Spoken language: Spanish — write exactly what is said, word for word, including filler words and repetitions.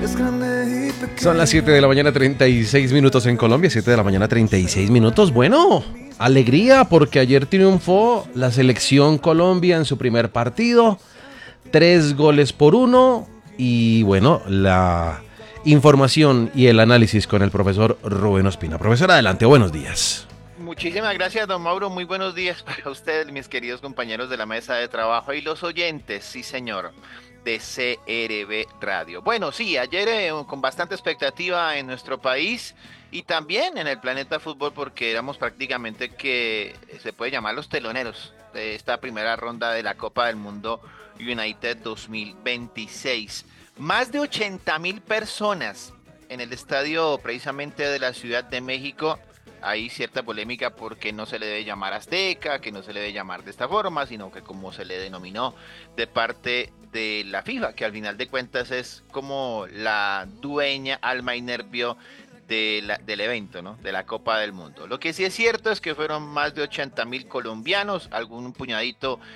Son las siete de la mañana, treinta y seis minutos en Colombia, siete de la mañana, treinta y seis minutos. Bueno, alegría porque ayer triunfó la selección Colombia en su primer partido, tres goles por uno y bueno, la información y el análisis con el profesor Rubén Ospina. Profesor, adelante, buenos días. Muchísimas gracias, don Mauro. Muy buenos días para ustedes, mis queridos compañeros de la mesa de trabajo y los oyentes, sí señor, de C R B Radio. Bueno, sí, ayer eh, con bastante expectativa en nuestro país y también en el planeta fútbol porque éramos prácticamente que se puede llamar los teloneros de esta primera ronda de la Copa del Mundo United dos mil veintiséis. Más de ochenta mil personas en el estadio precisamente de la Ciudad de México. Hay cierta polémica porque no se le debe llamar Azteca, que no se le debe llamar de esta forma, sino que como se le denominó de parte de la FIFA, que al final de cuentas es como la dueña, alma y nervio de la, del evento, ¿no? De la Copa del Mundo. Lo que sí es cierto es que fueron más de ochenta mil colombianos, algún puñadito